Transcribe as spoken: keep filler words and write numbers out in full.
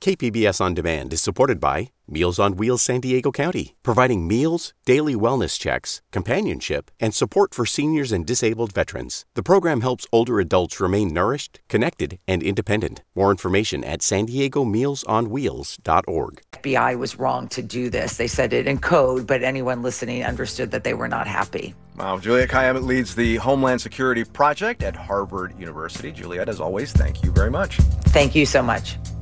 K P B S On Demand is supported by Meals on Wheels San Diego County, providing meals, daily wellness checks, companionship, and support for seniors and disabled veterans. The program helps older adults remain nourished, connected, and independent. More information at san diego meals on wheels dot org. F B I was wrong to do this. They said it in code, but anyone listening understood that they were not happy. Wow. Juliette Kayyem leads the Homeland Security Project at Harvard University. Juliette, as always, thank you very much. Thank you so much.